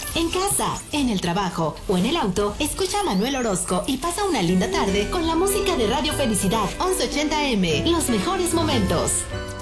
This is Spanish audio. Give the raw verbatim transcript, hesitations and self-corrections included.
En casa, en el trabajo o en el auto, escucha a Manuel Orozco y pasa una linda tarde con la música de Radio Felicidad once ochenta eme. Los mejores momentos.